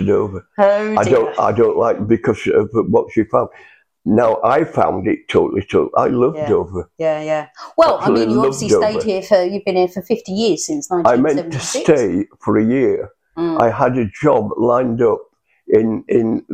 to Dover. Oh, dear. I don't like it because of what she found. Now, I found it totally. I love Dover. Yeah. Well, Absolutely, I mean, you obviously you've been here for 50 years since 1976. I meant to stay for a year. I had a job lined up in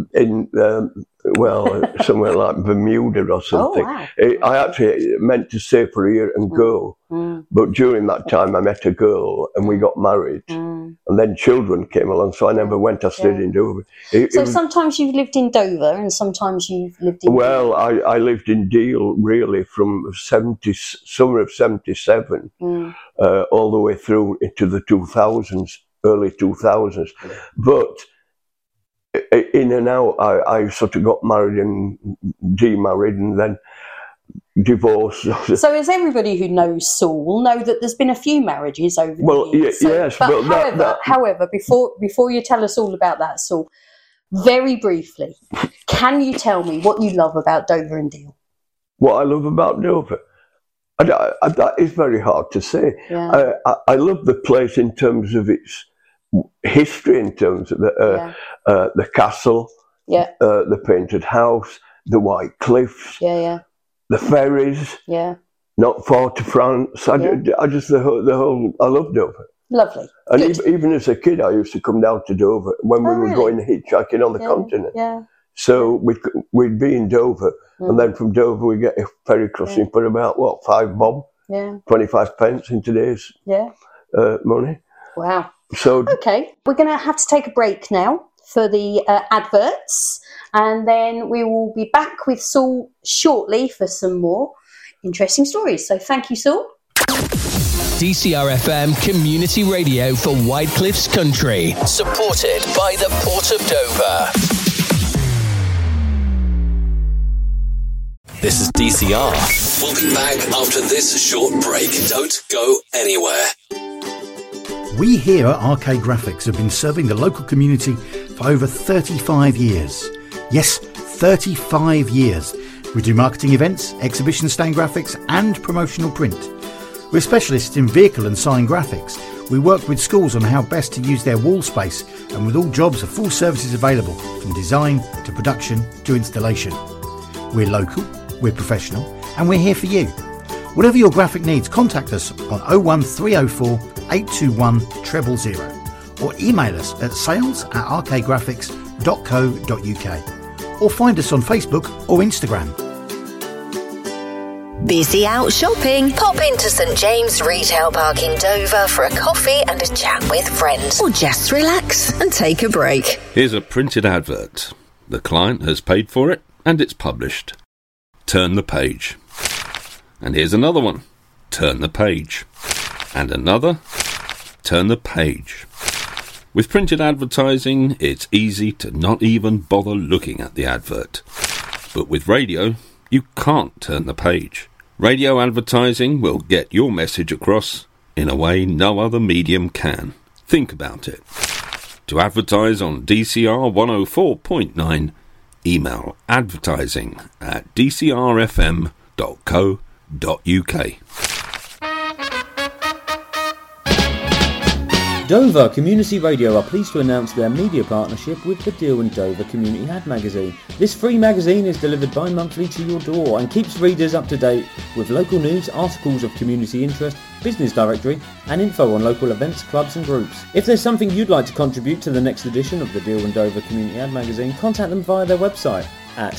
somewhere like Bermuda or something. Oh, wow. I actually meant to stay for a year and go. But during that time, I met a girl and we got married. And then children came along, so I never went. I stayed in Dover. Sometimes you've lived in Dover and sometimes you've lived in... Well, I lived in Deal, really, from summer of 77 all the way through into the 2000s, early 2000s. But in and out, I sort of got married and demarried and then divorced. So as everybody who knows Saul know that there's been a few marriages over the years. Yes. But however, before you tell us all about that, Saul, very briefly, can you tell me what you love about Dover and Deal? What I love about Dover? That is very hard to say. Yeah. I love the place in terms of its history, in terms of the castle, the painted house, the white cliffs, the ferries, not far to France. I just the whole. I love Dover. Lovely. And even as a kid, I used to come down to Dover when we were going hitchhiking on the continent. Yeah. So we'd be in Dover, and then from Dover we get a ferry crossing for about, 5 bob? 25 pence in today's money. Wow. So okay, we're going to have to take a break now for the adverts, and then we will be back with Saul shortly for some more interesting stories. So thank you, Saul. DCR FM Community Radio for Whitecliffs Country, supported by the Port of Dover. This is DCR. We'll be back after this short break. Don't go anywhere. We here at RK Graphics have been serving the local community for over 35 years. Yes, 35 years. We do marketing events, exhibition stand graphics and promotional print. We're specialists in vehicle and sign graphics. We work with schools on how best to use their wall space, and with all jobs are full services available, from design to production to installation. We're local, we're professional, and we're here for you. Whatever your graphic needs, contact us on 01304 821 000 or email us at sales@rkgraphics.co.uk or find us on Facebook or Instagram. Busy out shopping? Pop into St James Retail Park in Dover for a coffee and a chat with friends. Or just relax and take a break. Here's a printed advert. The client has paid for it and it's published. Turn the page. And here's another one. Turn the page. And another. Turn the page. With printed advertising, it's easy to not even bother looking at the advert. But with radio, you can't turn the page. Radio advertising will get your message across in a way no other medium can. Think about it. To advertise on DCR 104.9, email advertising@dcrfm.co.uk. Dover Community Radio are pleased to announce their media partnership with the Deal and Dover Community Ad magazine. This free magazine is delivered bi-monthly to your door and keeps readers up to date with local news, articles of community interest, business directory and info on local events, clubs and groups. If there's something you'd like to contribute to the next edition of the Deal and Dover Community Ad magazine, contact them via their website at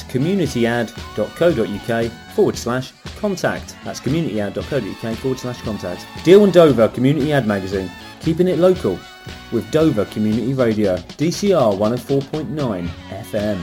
communityad.co.uk/contact. That's communityad.co.uk/contact. Deal and Dover Community Ad magazine. Keeping it local with Dover Community Radio, DCR 104.9 FM.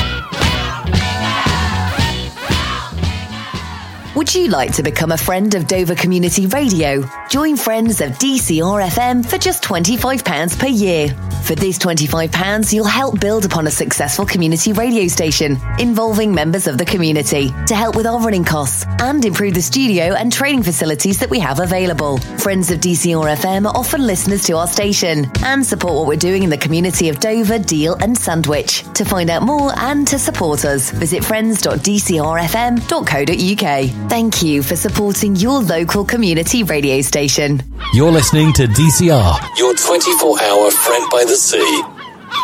Would you like to become a friend of Dover Community Radio? Join Friends of DCR FM for just £25 per year. For this £25, you'll help build upon a successful community radio station involving members of the community to help with our running costs and improve the studio and training facilities that we have available. Friends of DCR FM often listeners to our station and support what we're doing in the community of Dover, Deal and Sandwich. To find out more and to support us, visit friends.dcrfm.co.uk. Thank you for supporting your local community radio station. You're listening to DCR, your 24-hour friend by the sea.